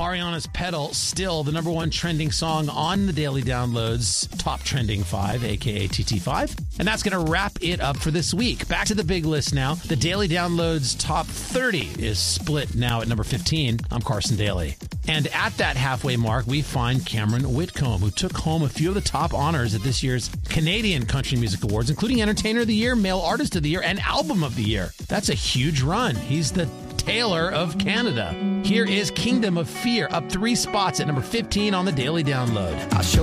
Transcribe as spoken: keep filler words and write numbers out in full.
Ariana's Pedal, still the number one trending song on the Daily Downloads Top Trending five, a k a. T T five. And that's going to wrap it up for this week. Back to the big list now. The Daily Downloads Top thirty is split now at number fifteen. I'm Carson Daly. And at that halfway mark, we find Cameron Whitcomb, who took home a few of the top honors at this year's Canadian Country Music Awards, including Entertainer of the Year, Male Artist of the Year, and Album of the Year. That's a huge run. He's the Taylor of Canada. Here is Kingdom of Fear, up three spots at number fifteen on the Daily Download. I'll show